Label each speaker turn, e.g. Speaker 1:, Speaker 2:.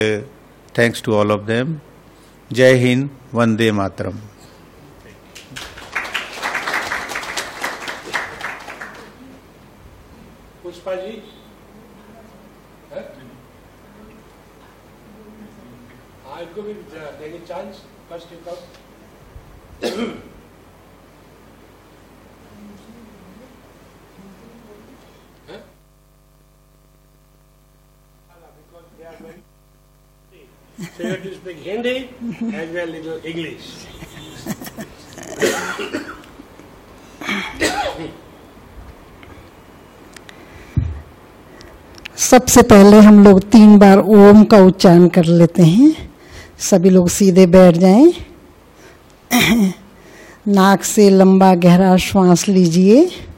Speaker 1: Thanks to all of them. Jai Hind, Vande Mataram.
Speaker 2: Pushpa ji, इनको भी देंगे chance. First you come. So you have to speak Hindi as well little English.
Speaker 3: सबसे पहले हम लोग 3 बार ओम का उच्चारण कर लेते हैं. सभी लोग सीधे बैठ जाएं. नाक से लंबा गहरा श्वास लीजिए.